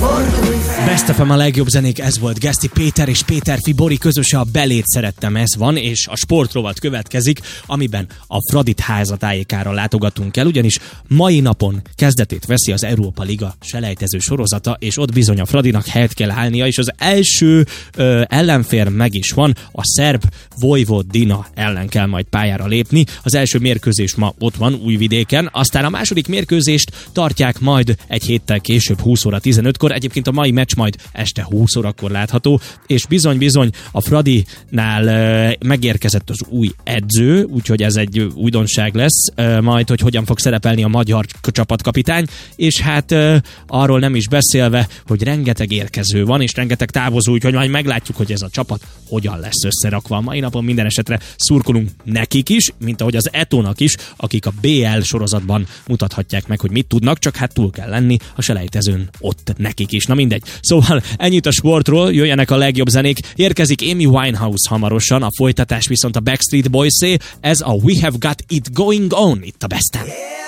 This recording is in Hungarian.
Best FM a legjobb zenék, ez volt Geszti Péter és Péter Fibori közöse, a Belét szerettem, ez van, és a sportrovat következik, amiben a Fradit házatájékára látogatunk el, ugyanis mai napon kezdetét veszi az Európa Liga selejtező sorozata, és ott bizony a Fradinak helyet kell állnia, és az első ellenfér meg is van, a szerb Vojvodina ellen kell majd pályára lépni. Az első mérkőzés ma ott van, Újvidéken, aztán a második mérkőzést tartják majd egy héttel később, 20 óra 15-kor, egyébként a mai meccs majd este 20 órakor látható, és bizony a Fradinál megérkezett az új edző, úgyhogy ez egy újdonság lesz, majd, hogy hogyan fog szerepelni a magyar csapatkapitány, és hát arról nem is beszélve, hogy rengeteg érkező van, és rengeteg távozó, úgyhogy majd meglátjuk, hogy ez a csapat hogyan lesz összerakva. A mai napon minden esetre szurkolunk nekik is, mint ahogy az Etónak is, akik a BL sorozatban mutathatják meg, hogy mit tudnak, csak hát túl kell lenni a selejtezőn ott nekik is. Na mindegy. Szóval ennyit a sportról, jöjjenek a legjobb zenék, érkezik Amy Winehouse hamarosan, a folytatás viszont a Backstreet Boys-é, ez a We Have Got It Going On itt a Besten.